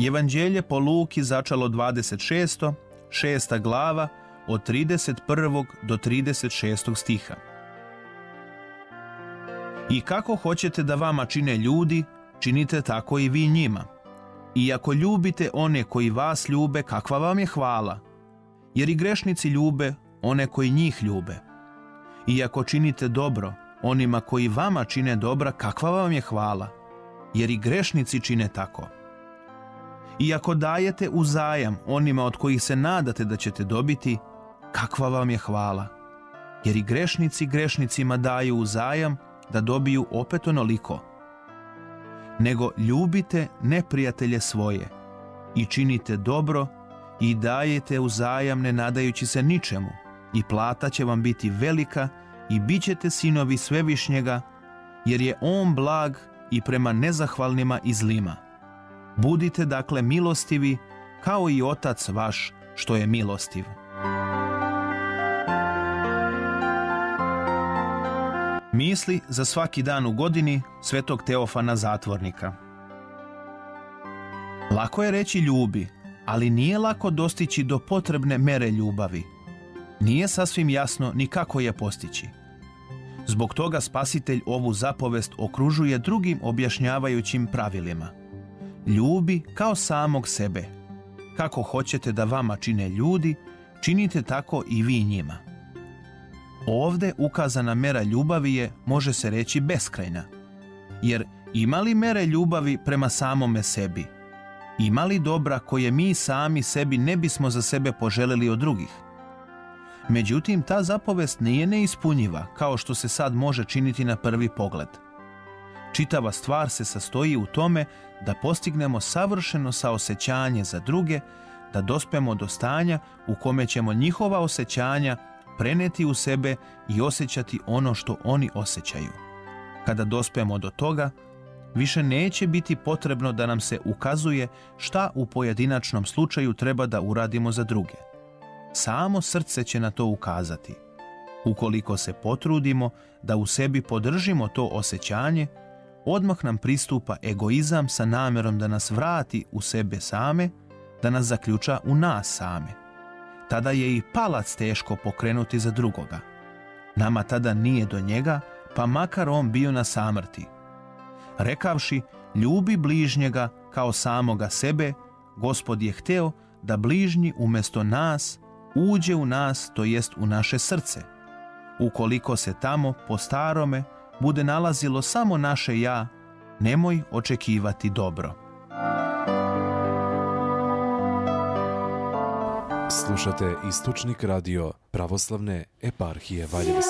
Evanđelje po Luki začalo 26. 6. glava od 31. do 36. stiha. I kako hoćete da vama čine ljudi, činite tako i vi njima. I ako ljubite one koji vas ljube, kakva vam je hvala? Jer i grešnici ljube one koji njih ljube. I ako činite dobro onima koji vama čine dobra, kakva vam je hvala? Jer i grešnici čine tako. I ako dajete uzajam onima od kojih se nadate da ćete dobiti, kakva vam je hvala? Jer i grešnici grešnicima daju uzajam da dobiju opet onoliko. Nego ljubite neprijatelje svoje i činite dobro i dajete uzajam ne nadajući se ničemu, i plata će vam biti velika i bit ćete sinovi Svevišnjega, jer je on blag i prema nezahvalnima i zlima. Budite dakle milostivi kao i Otac vaš što je milostiv. Misli za svaki dan u godini Svetog Teofana Zatvornika. Lako je reći ljubi, ali nije lako dostići do potrebne mere ljubavi. Nije sasvim jasno ni kako je postići. Zbog toga Spasitelj ovu zapovest okružuje drugim objašnjavajućim pravilima. Ljubi kao samog sebe. Kako hoćete da vama čine ljudi, činite tako i vi njima. Ovdje ukazana mera ljubavi je, može se reći, beskrajna. Jer ima li mere ljubavi prema samome sebi? Ima li dobra koje mi sami sebi ne bismo za sebe poželeli od drugih? Međutim, ta zapovest nije neispunjiva, kao što se sad može činiti na prvi pogled. Čitava stvar se sastoji u tome da postignemo savršeno saosećanje za druge, da dospemo do stanja u kome ćemo njihova osjećanja preneti u sebe i osjećati ono što oni osjećaju. Kada dospemo do toga, više neće biti potrebno da nam se ukazuje šta u pojedinačnom slučaju treba da uradimo za druge. Samo srce će na to ukazati. Ukoliko se potrudimo da u sebi podržimo to osjećanje, odmah nam pristupa egoizam sa namjerom da nas vrati u sebe same, da nas zaključa u nas same. Tada je i palac teško pokrenuti za drugoga. Nama tada nije do njega, pa makar on bio na samrti. Rekavši, ljubi bližnjega kao samoga sebe, Gospod je hteo da bližnji umjesto nas uđe u nas, to jest u naše srce. Ukoliko se tamo po starome bude nalazilo samo naše ja, nemoj očekivati dobro. Slušate Istočnik radio Pravoslavne eparhije Valjevo.